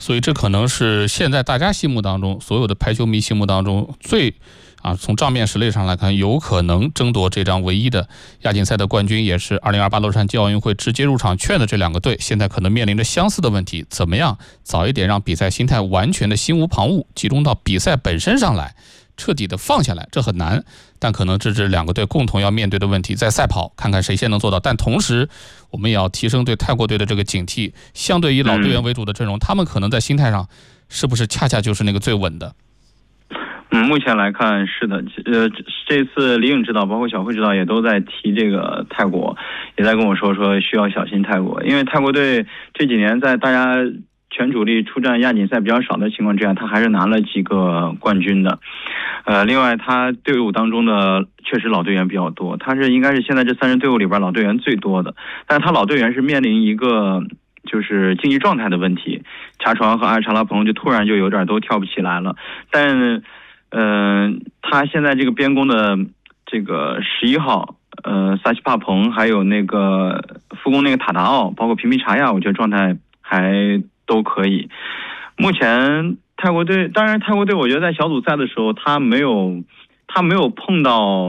所以这可能是现在大家心目当中，所有的排球迷心目当中从账面实力上来看，有可能争夺这张唯一的亚锦赛的冠军，也是2028洛杉矶奥运会直接入场券的这两个队，现在可能面临着相似的问题：怎么样早一点让比赛心态完全的心无旁骛，集中到比赛本身上来，彻底的放下来？这很难，但可能这是两个队共同要面对的问题。在赛跑，看看谁先能做到。但同时，我们也要提升对泰国队的这个警惕。相对以老队员为主的阵容，他们可能在心态上，是不是恰恰就是那个最稳的？ 目前来看是的，这次李颖指导包括小慧指导也都在提这个泰国，也在跟我说需要小心泰国，因为泰国队这几年在大家全主力出战亚锦赛比较少的情况之下，他还是拿了几个冠军的。另外他队伍当中的确实老队员比较多，他应该是现在这3支队伍里边老队员最多的，但是他老队员是面临一个就是竞技状态的问题，查床和阿查拉蓬就突然就有点都跳不起来了，但他现在这个边攻的这个11号萨西帕蓬，还有那个副攻那个塔达奥，包括平皮查亚，我觉得状态还都可以。目前泰国队，当然泰国队我觉得在小组赛的时候他没有碰到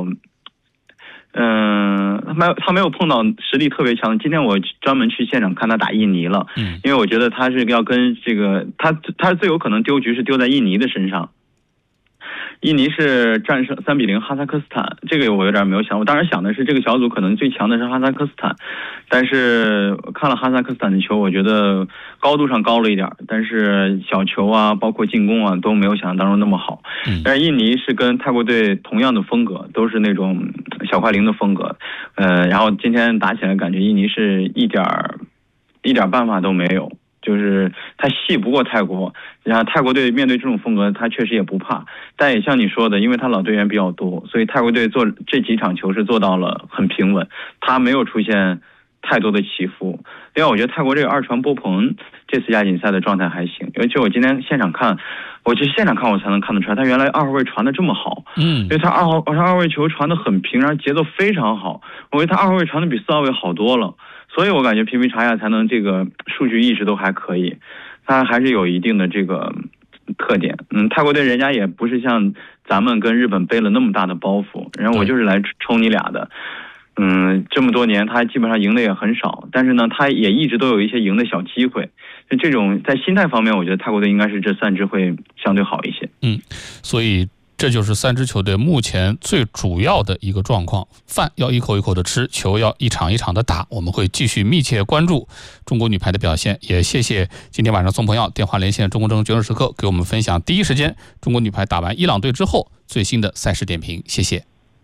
他没有碰到实力特别强的。今天我专门去现场看他打印尼了，因为我觉得他是要跟这个他最有可能丢局是丢在印尼的身上。印尼是战胜3-0哈萨克斯坦，这个我有点没有想，我当时想的是这个小组可能最强的是哈萨克斯坦，但是看了哈萨克斯坦的球，我觉得高度上高了一点，但是小球啊包括进攻啊都没有想象当中那么好。但是印尼是跟泰国队同样的风格，都是那种小快灵的风格，然后今天打起来感觉印尼是一点办法都没有，就是他戏不过泰国，然后泰国队面对这种风格他确实也不怕，但也像你说的，因为他老队员比较多，所以泰国队做这几场球是做到了很平稳，他没有出现太多的起伏。另外我觉得泰国这个二传波鹏这次亚锦赛的状态还行，因为就我今天现场看，我才能看得出来他原来二号位传的这么好，因为他二号位球传的很平，然后节奏非常好，我觉得他二号位传的比4号位好多了，所以我感觉平皮查亚才能这个数据一直都还可以，他还是有一定的这个特点。泰国队人家也不是像咱们跟日本背了那么大的包袱，然后我就是来冲你俩的。这么多年他基本上赢的也很少，但是呢他也一直都有一些赢的小机会，这种在心态方面我觉得泰国队应该是这3支会相对好一些。 所以这就是3支球队目前最主要的一个状况，饭要一口一口的吃，球要一场一场的打。我们会继续密切关注中国女排的表现，也谢谢今天晚上宋朋耀电话连线中国证决胜时刻，给我们分享第一时间中国女排打完伊朗队之后最新的赛事点评。谢谢。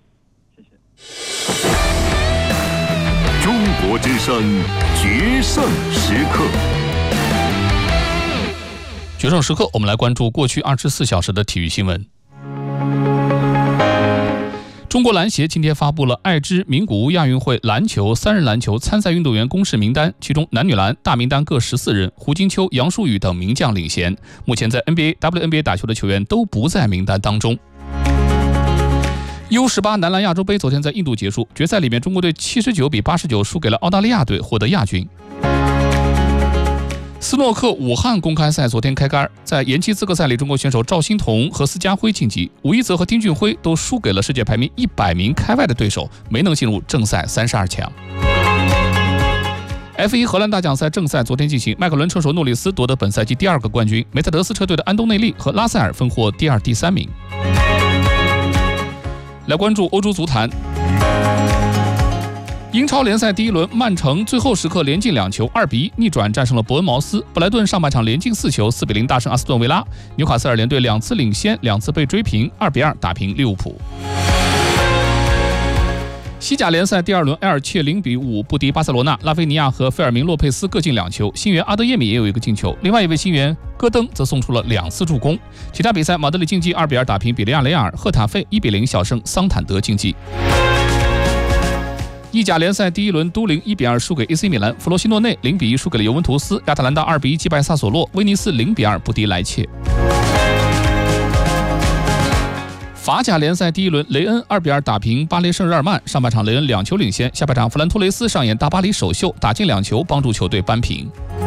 中国之声决胜时刻。 决胜时刻，我们来关注过去24小时的体育新闻。中国篮协今天发布了爱知名古屋亚运会篮球、3人篮球参赛运动员公示名单，其中男女篮大名单各14人，胡金秋、杨舒宇等名将领衔。目前在 NBA、WNBA 打球的球员都不在名单当中。U18 男篮亚洲杯昨天在印度结束，决赛里面中国队79-89输给了澳大利亚队，获得亚军。斯诺克武汉公开赛昨天开杆，在延期资格赛里，中国选手赵欣彤和司家辉晋级，吴一泽和丁俊晖都输给了世界排名100名开外的对手，没能进入正赛32强。F1 荷兰大奖赛正赛昨天进行，迈凯伦车手诺里斯夺得本赛季第2个冠军，梅赛德斯车队的安东内利和拉塞尔分获第2、第3名。来关注欧洲足坛。英超联赛第一轮，曼城最后时刻连进2球，2-1逆转战胜了伯恩茅斯。布莱顿上半场连进4球，4-0大胜阿斯顿维拉。纽卡斯尔联队2次领先，2次被追平，2-2打平利物浦。西甲联赛第2轮，埃尔切0-5不敌巴塞罗那，拉菲尼亚和费尔明洛佩斯各进2球，新援阿德耶米也有1个进球，另外一位新援戈登则送出了2次助攻。其他比赛，马德里竞技2-2打平比利亚雷亚尔，赫塔费1-0小胜桑坦德竞技。意甲联赛第一轮，都灵1-2输给 AC 米兰，弗罗西诺内0-1输给了尤文图斯，亚特兰大2-1击败萨索洛，威尼斯0-2不敌莱切。法甲联赛第一轮，雷恩2-2打平巴黎圣日耳曼，上半场雷恩2球领先，下半场弗兰托雷斯上演大巴黎首秀，打进2球帮助球队扳平。